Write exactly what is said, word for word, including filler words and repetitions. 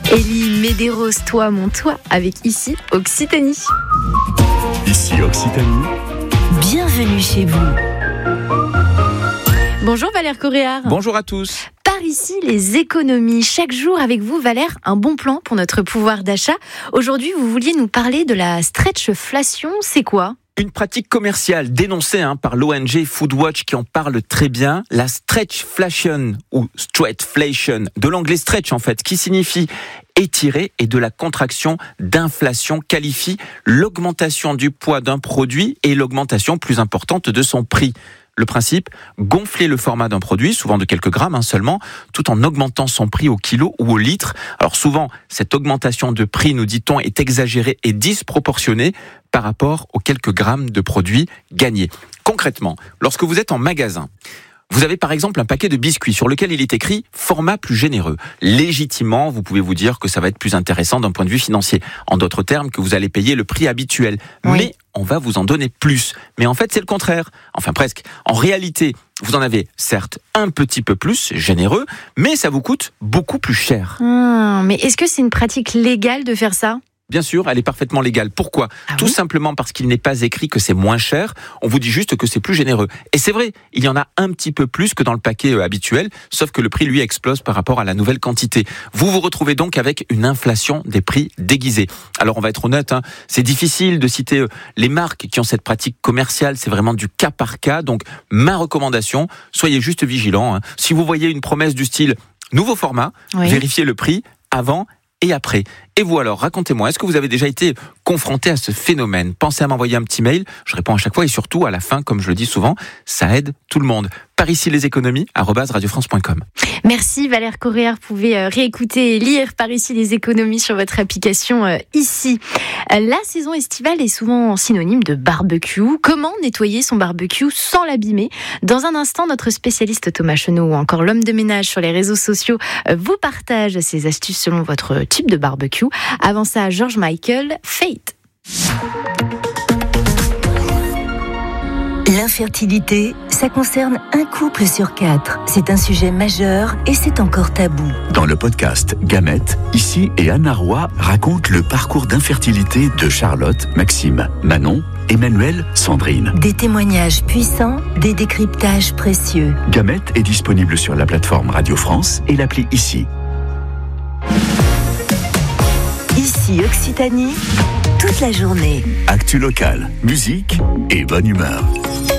Élie Medeiros, toi, mon toi, avec ici Occitanie. Ici Occitanie. Bienvenue chez vous. Bonjour Valère Coréard. Bonjour à tous. Par ici, les économies. Chaque jour avec vous, Valère, un bon plan pour notre pouvoir d'achat. Aujourd'hui, vous vouliez nous parler de la stretchflation. C'est quoi ? Une pratique commerciale dénoncée hein, par l'O N G Foodwatch qui en parle très bien, la stretchflation ou stretchflation, de l'anglais stretch en fait, qui signifie étirer, et de la contraction d'inflation qualifie l'augmentation du poids d'un produit et l'augmentation plus importante de son prix. Le principe, gonfler le format d'un produit, souvent de quelques grammes hein, seulement, tout en augmentant son prix au kilo ou au litre. Alors souvent, cette augmentation de prix, nous dit-on, est exagérée et disproportionnée par rapport aux quelques grammes de produits gagnés. Concrètement, lorsque vous êtes en magasin, vous avez par exemple un paquet de biscuits sur lequel il est écrit « format plus généreux ». Légitimement, vous pouvez vous dire que ça va être plus intéressant d'un point de vue financier. En d'autres termes, que vous allez payer le prix habituel. Oui. Mais on va vous en donner plus. Mais en fait, c'est le contraire. Enfin, presque. En réalité, vous en avez certes un petit peu plus, généreux, mais ça vous coûte beaucoup plus cher. Hum, mais est-ce que c'est une pratique légale de faire ça ? Bien sûr, elle est parfaitement légale. Pourquoi ? Ah Tout oui simplement parce qu'il n'est pas écrit que c'est moins cher. On vous dit juste que c'est plus généreux. Et c'est vrai, il y en a un petit peu plus que dans le paquet euh, habituel, sauf que le prix, lui, explose par rapport à la nouvelle quantité. Vous vous retrouvez donc avec une inflation des prix déguisés. Alors, on va être honnête, hein, c'est difficile de citer euh, les marques qui ont cette pratique commerciale. C'est vraiment du cas par cas. Donc, ma recommandation, soyez juste vigilants. Hein. Si vous voyez une promesse du style nouveau format, oui. vérifiez le prix avant et après. Et vous alors, racontez-moi, est-ce que vous avez déjà été confronté à ce phénomène ? Pensez à m'envoyer un petit mail, je réponds à chaque fois et surtout à la fin, comme je le dis souvent, ça aide tout le monde. Par ici les économies, arobase radio france point com. Merci Valère Coréard, vous pouvez réécouter et lire Par ici les économies sur votre application euh, ici. La saison estivale est souvent synonyme de barbecue. Comment nettoyer son barbecue sans l'abîmer ? Dans un instant, notre spécialiste Thomas Chenot ou encore l'homme de ménage sur les réseaux sociaux euh, vous partage ses astuces selon votre type de barbecue. Avant ça, George Michael, Fate. L'infertilité, ça concerne un couple sur quatre. C'est un sujet majeur et c'est encore tabou. Dans le podcast Gamète, Ici et Anna Roy racontent le parcours d'infertilité de Charlotte, Maxime, Manon, Emmanuel, Sandrine. Des témoignages puissants, des décryptages précieux. Gamète est disponible sur la plateforme Radio France et l'appli Ici. Ici Occitanie, toute la journée. Actu locale, musique et bonne humeur.